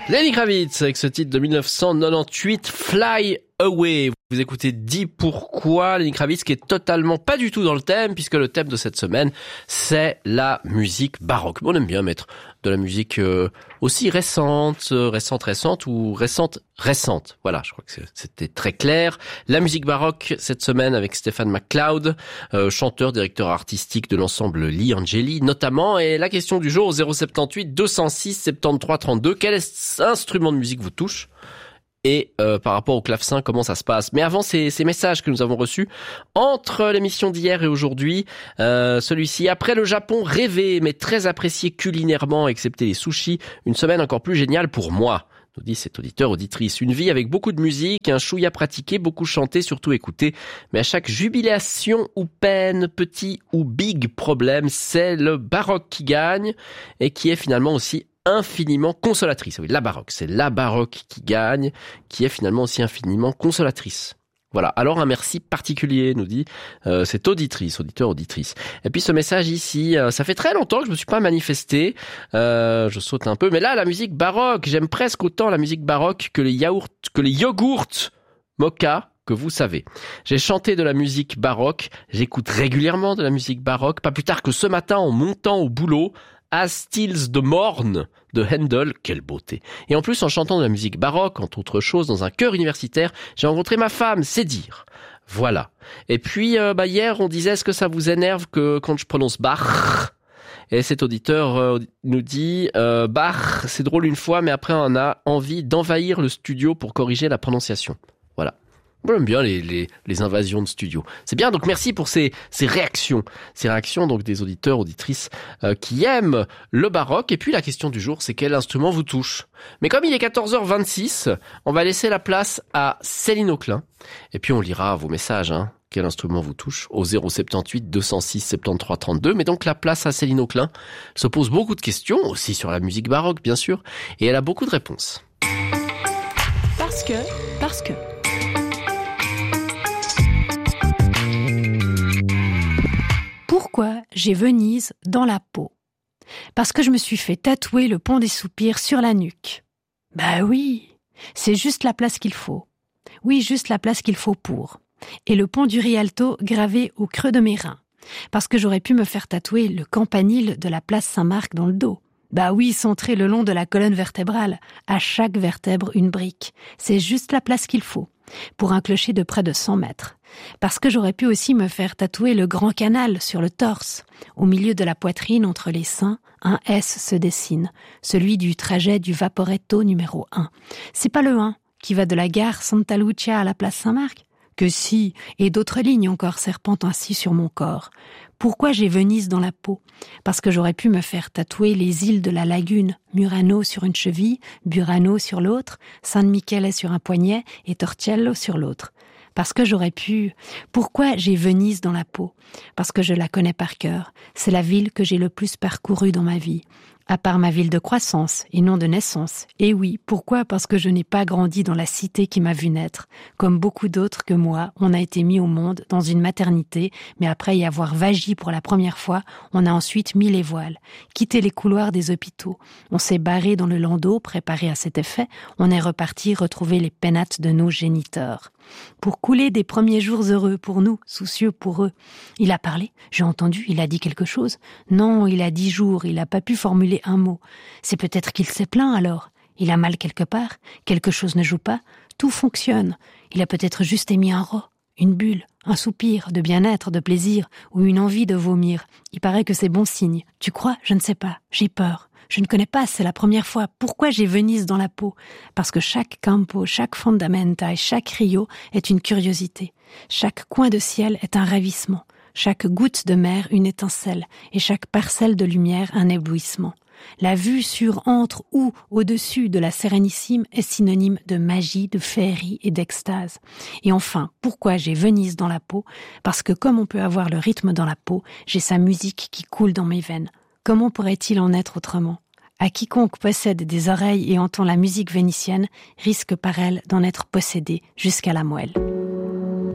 Lenny Kravitz avec ce titre de 1998, Fly Away. Vous écoutez Dis pourquoi, Lenny Kravitz qui est totalement pas du tout dans le thème, puisque le thème de cette semaine, c'est la musique baroque. Bon, on aime bien mettre de la musique aussi récente ou récente. Voilà, je crois que c'était très clair. La musique baroque cette semaine avec Stephen McLeod, chanteur, directeur artistique de l'ensemble Lee Angeli notamment. Et la question du jour au 078 206 73 32, quel instrument de musique vous touche ? Et par rapport au clavecin, comment ça se passe? Mais avant ces messages que nous avons reçus entre l'émission d'hier et aujourd'hui, celui-ci, après le Japon rêvé mais très apprécié culinairement, excepté les sushis, une semaine encore plus géniale pour moi, nous dit cet auditrice. Une vie avec beaucoup de musique, un chouïa pratiqué, beaucoup chanté, surtout écouté. Mais à chaque jubilation ou peine, petit ou big problème, c'est le baroque qui gagne et qui est finalement aussi infiniment consolatrice. Oui, la baroque, c'est la baroque qui gagne, qui est finalement aussi infiniment consolatrice. Voilà. Alors un merci particulier, nous dit cette auditrice. Et puis ce message ici, ça fait très longtemps que je me suis pas manifesté. Je saute un peu, mais là la musique baroque, j'aime presque autant la musique baroque que les yogourts mocha. Que vous savez. J'ai chanté de la musique baroque, j'écoute régulièrement de la musique baroque, pas plus tard que ce matin en montant au boulot, As Stills the Morn de Handel, quelle beauté. Et en plus, en chantant de la musique baroque, entre autres choses, dans un chœur universitaire, j'ai rencontré ma femme, c'est dire. Voilà. Et puis, hier, on disait, est-ce que ça vous énerve que quand je prononce Bach? Et cet auditeur nous dit, Bach, c'est drôle une fois, mais après on a envie d'envahir le studio pour corriger la prononciation. Voilà. Moi, j'aime bien les invasions de studio. C'est bien, donc merci pour ces réactions. Ces réactions donc des auditeurs, auditrices qui aiment le baroque. Et puis la question du jour, c'est quel instrument vous touche. Mais comme il est 14h26, on va laisser la place à Céline Auclin. Et puis on lira vos messages, hein. Quel instrument vous touche au 078 206 73 32. Mais donc la place à Céline Auclin se pose beaucoup de questions, aussi sur la musique baroque bien sûr. Et elle a beaucoup de réponses. Parce que... Pourquoi j'ai Venise dans la peau? Parce que je me suis fait tatouer le pont des soupirs sur la nuque. Bah oui, c'est juste la place qu'il faut. Oui, juste la place qu'il faut pour. Et le pont du Rialto gravé au creux de mes reins. Parce que j'aurais pu me faire tatouer le campanile de la place Saint-Marc dans le dos. Bah oui, centré le long de la colonne vertébrale. À chaque vertèbre, une brique. C'est juste la place qu'il faut. Pour un clocher de près de 100 mètres. Parce que j'aurais pu aussi me faire tatouer le grand canal sur le torse. Au milieu de la poitrine, entre les seins, un S se dessine. Celui du trajet du Vaporetto numéro 1. C'est pas le 1 qui va de la gare Santa Lucia à la place Saint-Marc? Que si, et d'autres lignes encore serpentent ainsi sur mon corps. Pourquoi j'ai Venise dans la peau? Parce que j'aurais pu me faire tatouer les îles de la lagune, Murano sur une cheville, Burano sur l'autre, San Michele sur un poignet et Torcello sur l'autre. Parce que j'aurais pu... Pourquoi j'ai Venise dans la peau? Parce que je la connais par cœur. C'est la ville que j'ai le plus parcourue dans ma vie. À part ma ville de croissance et non de naissance. Et oui, pourquoi? Parce que je n'ai pas grandi dans la cité qui m'a vu naître. Comme beaucoup d'autres que moi, on a été mis au monde dans une maternité, mais après y avoir vagi pour la première fois, on a ensuite mis les voiles, quitté les couloirs des hôpitaux. On s'est barré dans le landau, préparé à cet effet. On est reparti retrouver les pénates de nos géniteurs. Pour couler des premiers jours heureux pour nous, soucieux pour eux. Il a parlé, j'ai entendu, il a dit quelque chose. Non, il a 10 jours, il n'a pas pu formuler un mot. C'est peut-être qu'il s'est plaint alors. Il a mal quelque part, quelque chose ne joue pas, tout fonctionne. Il a peut-être juste émis un ro, une bulle, un soupir de bien-être, de plaisir, ou une envie de vomir. Il paraît que c'est bon signe. Tu crois? Je ne sais pas, j'ai peur. Je ne connais pas, c'est la première fois. Pourquoi j'ai Venise dans la peau? Parce que chaque campo, chaque fondamenta et chaque rio est une curiosité. Chaque coin de ciel est un ravissement. Chaque goutte de mer une étincelle. Et chaque parcelle de lumière un éblouissement. La vue sur, entre ou au-dessus de la Sérénissime est synonyme de magie, de féerie et d'extase. Et enfin, pourquoi j'ai Venise dans la peau? Parce que comme on peut avoir le rythme dans la peau, j'ai sa musique qui coule dans mes veines. Comment pourrait-il en être autrement? À quiconque possède des oreilles et entend la musique vénitienne, risque par elle d'en être possédé jusqu'à la moelle.